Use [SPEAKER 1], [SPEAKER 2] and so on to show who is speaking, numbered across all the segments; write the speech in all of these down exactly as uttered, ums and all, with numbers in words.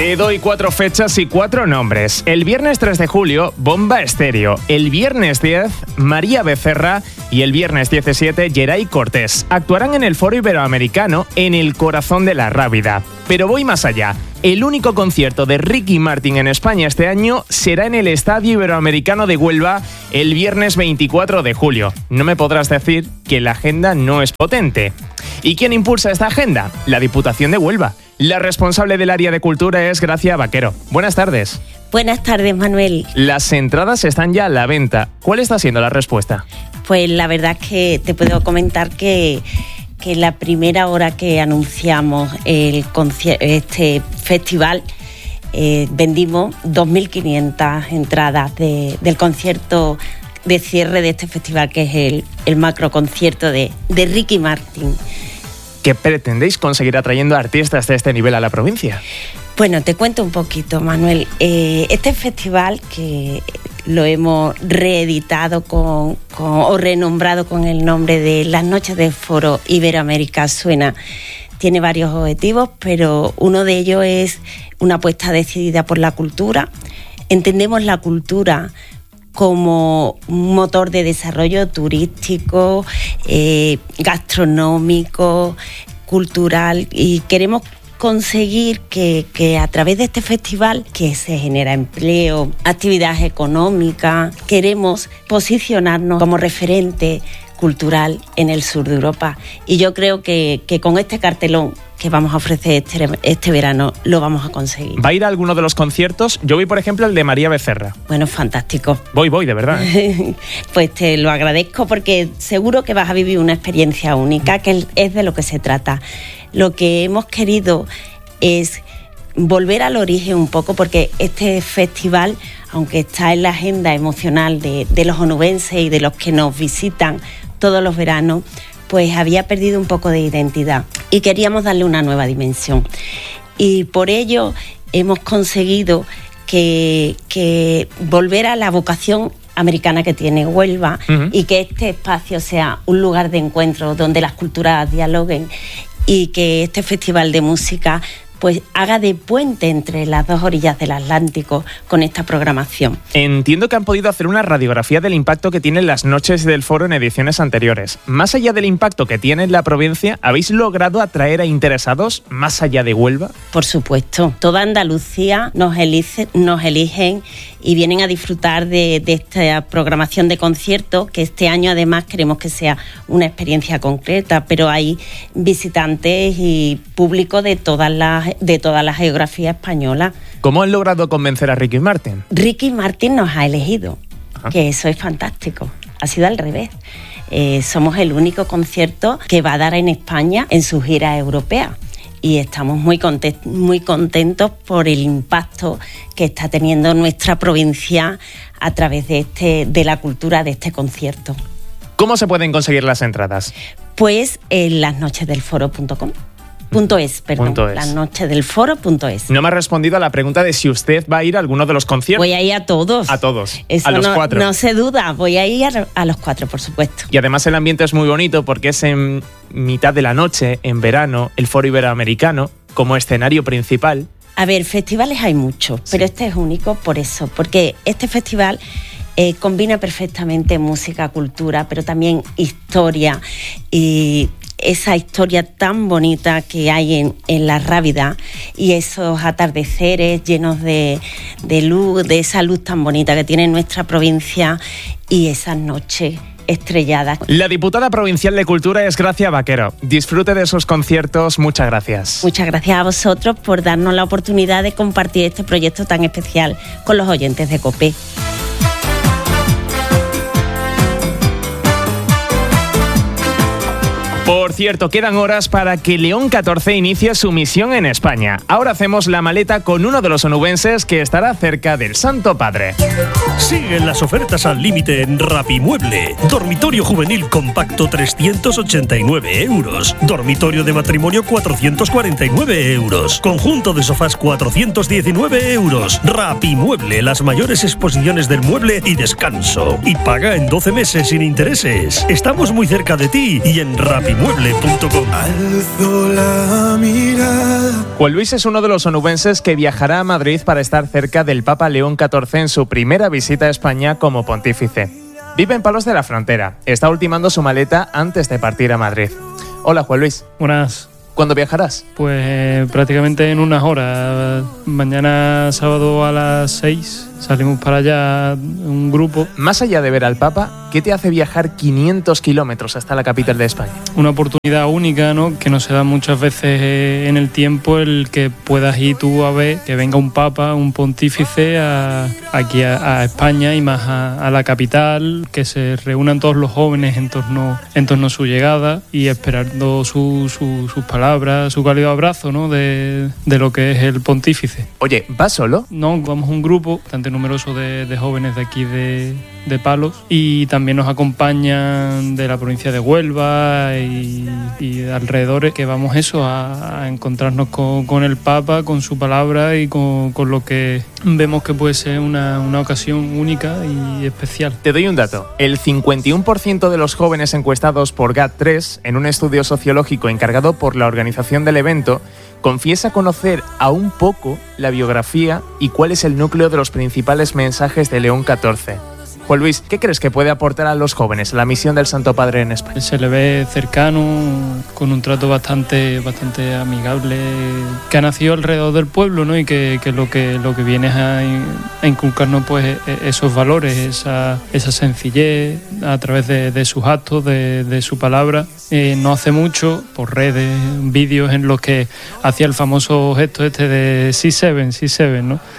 [SPEAKER 1] Te doy cuatro fechas y cuatro nombres. El viernes tres de julio, Bomba Estéreo. El viernes diez, María Becerra. Y el viernes diecisiete, Geray Cortés. Actuarán en el Foro Iberoamericano, en el corazón de la Rábida. Pero voy más allá. El único concierto de Ricky Martin en España este año será en el Estadio Iberoamericano de Huelva el viernes veinticuatro de julio. No me podrás decir que la agenda no es potente. ¿Y quién impulsa esta agenda? La Diputación de Huelva. La responsable del área de cultura es Gracia Vaquero. Buenas tardes.
[SPEAKER 2] Buenas tardes, Manuel.
[SPEAKER 1] Las entradas están ya a la venta. ¿Cuál está siendo la respuesta?
[SPEAKER 2] Pues la verdad es que te puedo comentar que, que la primera hora que anunciamos el este festival eh, vendimos dos mil quinientas entradas de, del concierto de cierre de este festival, que es el, el macro concierto de, de Ricky Martin.
[SPEAKER 1] ¿Qué pretendéis conseguir atrayendo artistas de este nivel a la provincia?
[SPEAKER 2] Bueno, te cuento un poquito, Manuel. Eh, este festival, que lo hemos reeditado con, con, o renombrado con el nombre de Las Noches del Foro Iberoamérica Suena, tiene varios objetivos, pero uno de ellos es una apuesta decidida por la cultura. Entendemos la cultura como un motor de desarrollo turístico, eh, gastronómico, cultural, y queremos conseguir que, que a través de este festival, que se genera empleo, actividad económica, queremos posicionarnos como referente cultural en el sur de Europa. Y yo creo que, que con este cartelón que vamos a ofrecer este, este verano lo vamos a conseguir.
[SPEAKER 1] ¿Va a ir a alguno de los conciertos? Yo voy, por ejemplo, al de María Becerra.
[SPEAKER 2] Bueno, fantástico.
[SPEAKER 1] Voy, voy, de verdad.
[SPEAKER 2] Pues te lo agradezco, porque seguro que vas a vivir una experiencia única, que es de lo que se trata. Lo que hemos querido es volver al origen un poco, porque este festival, aunque está en la agenda emocional de, de los onubenses y de los que nos visitan todos los veranos, pues había perdido un poco de identidad y queríamos darle una nueva dimensión. Y por ello hemos conseguido que, que volver a la vocación americana que tiene Huelva, uh-huh. y que este espacio sea un lugar de encuentro donde las culturas dialoguen, y que este festival de música pues haga de puente entre las dos orillas del Atlántico con esta programación.
[SPEAKER 1] Entiendo que han podido hacer una radiografía del impacto que tienen las Noches del Foro en ediciones anteriores. Más allá del impacto que tiene en la provincia, ¿habéis logrado atraer a interesados más allá de Huelva?
[SPEAKER 2] Por supuesto. Toda Andalucía nos, elige, nos eligen y vienen a disfrutar de, de esta programación de conciertos, que este año además queremos que sea una experiencia concreta, pero hay visitantes y público de todas las de toda la geografía española.
[SPEAKER 1] ¿Cómo han logrado convencer a Ricky Martin?
[SPEAKER 2] Ricky Martin nos ha elegido, Ajá. que eso es fantástico. Ha sido al revés. Eh, somos el único concierto que va a dar en España en su gira europea. Y estamos muy contentos, muy contentos por el impacto que está teniendo nuestra provincia a través de, este, de la cultura de este concierto.
[SPEAKER 1] ¿Cómo se pueden conseguir las entradas?
[SPEAKER 2] Pues en las noches del foro punto com. Punto es, perdón, punto es. Las noches del foro punto es.
[SPEAKER 1] No me ha respondido a la pregunta de si usted va a ir a alguno de los conciertos.
[SPEAKER 2] Voy a ir a todos.
[SPEAKER 1] A todos,
[SPEAKER 2] Eso
[SPEAKER 1] a los
[SPEAKER 2] no,
[SPEAKER 1] cuatro.
[SPEAKER 2] No se duda, voy a ir a, a los cuatro, por supuesto.
[SPEAKER 1] Y además el ambiente es muy bonito porque es en mitad de la noche, en verano, el Foro Iberoamericano como escenario principal.
[SPEAKER 2] A ver, festivales hay muchos, sí. pero este es único por eso, porque este festival eh, combina perfectamente música, cultura, pero también historia, y esa historia tan bonita que hay en, en la Rábida, y esos atardeceres llenos de, de luz, de esa luz tan bonita que tiene nuestra provincia, y esas noches estrelladas.
[SPEAKER 1] La diputada provincial de Cultura es Gracia Vaquero. Disfrute de sus conciertos. Muchas gracias.
[SPEAKER 2] Muchas gracias a vosotros por darnos la oportunidad de compartir este proyecto tan especial con los oyentes de COPE.
[SPEAKER 1] Por cierto, quedan horas para que León catorce inicie su misión en España. Ahora hacemos la maleta con uno de los onubenses que estará cerca del Santo Padre.
[SPEAKER 3] Siguen las ofertas al límite en Rapimueble. Dormitorio juvenil compacto trescientos ochenta y nueve euros. Dormitorio de matrimonio cuatrocientos cuarenta y nueve euros. Conjunto de sofás cuatrocientos diecinueve euros. Rapimueble, las mayores exposiciones del mueble y descanso. Y paga en doce meses sin intereses. Estamos muy cerca de ti y en Rapimueble mueble punto com.
[SPEAKER 4] Alzo la mirada.
[SPEAKER 1] Juan Luis es uno de los onubenses que viajará a Madrid para estar cerca del Papa León catorce en su primera visita a España como pontífice. Vive en Palos de la Frontera. Está ultimando su maleta antes de partir a Madrid. Hola, Juan Luis.
[SPEAKER 5] Buenas.
[SPEAKER 1] ¿Cuándo viajarás?
[SPEAKER 5] Pues eh, prácticamente en unas horas. Mañana sábado a las seis salimos para allá un grupo.
[SPEAKER 1] Más allá de ver al Papa, ¿qué te hace viajar quinientos kilómetros hasta la capital de España?
[SPEAKER 5] Una oportunidad única, ¿no? Que no se da muchas veces en el tiempo, el que puedas ir tú a ver que venga un Papa, un pontífice a, aquí a, a España y más a, a la capital, que se reúnan todos los jóvenes en torno, en torno a su llegada y esperando su, su, sus palabras, su cálido abrazo, ¿no? De, de lo que es el pontífice.
[SPEAKER 1] Oye, ¿vas solo?
[SPEAKER 5] No, vamos un grupo bastante numeroso de, de jóvenes de aquí de, de Palos y también nos acompañan de la provincia de Huelva y, y de alrededores, que vamos eso a, a encontrarnos con, con el Papa, con su palabra y con, con lo que vemos que puede ser una, una ocasión única y especial.
[SPEAKER 1] Te doy un dato. El cincuenta y uno por ciento de los jóvenes encuestados por GAT tres en un estudio sociológico encargado por la organización del evento confiesa conocer aún poco la biografía y cuál es el núcleo de los principales mensajes de León catorce. Juan Luis, ¿qué crees que puede aportar a los jóvenes la misión del Santo Padre en España?
[SPEAKER 5] Se le ve cercano, con un trato bastante, bastante amigable, que ha nacido alrededor del pueblo, ¿no? Y que, que lo que lo que viene es a, a inculcarnos pues esos valores, esa, esa sencillez a través de, de sus actos, de, de su palabra. Eh, no hace mucho, por redes, vídeos en los que hacía el famoso gesto este de sí se ven, sí se ven, ¿no?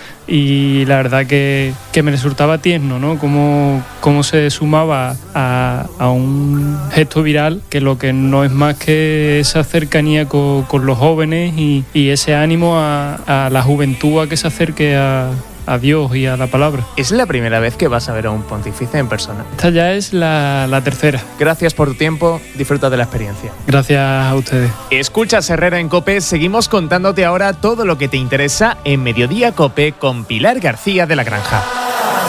[SPEAKER 5] Y la verdad que, que me resultaba tierno, ¿no? Cómo, cómo se sumaba a, a un gesto viral que lo que no es más que esa cercanía con, con los jóvenes y, y ese ánimo a, a la juventud a que se acerque a, a Dios y a la palabra.
[SPEAKER 1] ¿Es la primera vez que vas a ver a un pontífice en persona?
[SPEAKER 5] Esta ya es la, la tercera.
[SPEAKER 1] Gracias por tu tiempo, disfruta de la experiencia.
[SPEAKER 5] Gracias a ustedes.
[SPEAKER 1] Escuchas Herrera en COPE, seguimos contándote ahora todo lo que te interesa en Mediodía COPE con Pilar García de la Granja.